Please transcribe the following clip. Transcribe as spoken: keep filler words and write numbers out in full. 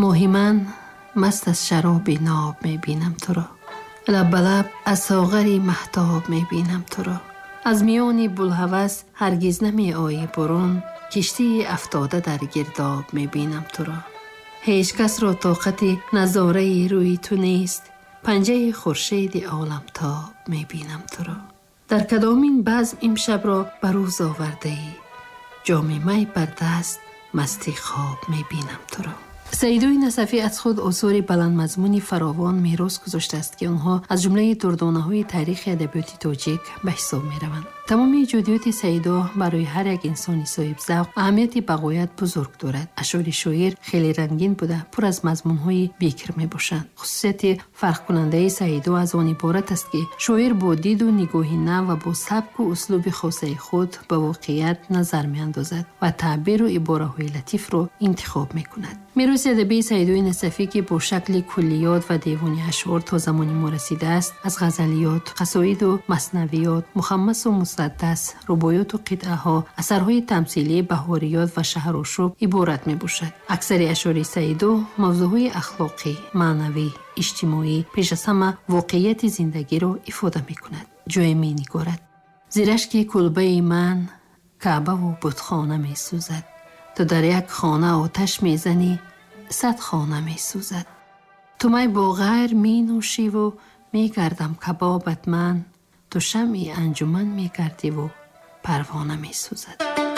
ماهی من مست از شراب ناب می بینم تو را، لب به لب از ساغر مهتاب می بینم تو را. از میان بوالهوس هرگز نمی آیی برون، کشتی افتاده در گرداب می بینم تو را. هیچ کس را طاقت نظاره روی تو نیست، پنجه خورشید عالم تاب می بینم تو را. در کدامین بزم امشب را بروز آورده ای، جام می بر دست مستی خواب می بینم تو را. سعیدوی نصفی از خود آثار بلند مضمونی فراوان میراث گذاشته است که آنها از جمله دردانه‌های تاریخ ادبیات تاجیک به حساب می‌روند. تمام ایجادیات سعیدو برای هر یک انسانی صاحب ذوق اهمیتی بغایت بزرگ دارد. اشعار شاعر خیلی رنگین بوده، پر از مضمون‌های بیکر میباشند. خصوصیت فرق کننده سعیدو از آن عبارت است که شاعر با دید و نگاه نو و با سبک و اسلوب خاص خود به واقعیت نظر می‌اندازد و تعبیر و عباره‌های لطیف را انتخاب می‌کند. میراث ادبی سعیدوی نصفی که با شکل کلیات و دیوانی اشعار تا زمانی ما رسیده است، از غزلیات، قصاید و مثنویات، مخمس و مسدس، رباعیات و قطعه ها، اثرهای تمثیلی، بهاریات و شهرآشوب عبارت می باشد. اکثر اشعار سعیدو موضوعهای اخلاقی، معنوی، اجتماعی، پیش از همه واقعیت زندگی را افاده می کند. جای می نگارد: زیرش که کلبه من کعبه و بتخانه می سوزد، تو در یک خانه آتش می زنی، صد خانه می سوزد. تو می با غیر می نوشی و می گردم کبابت من، تو شمعی انجمن می گردی و پروانه می سوزد.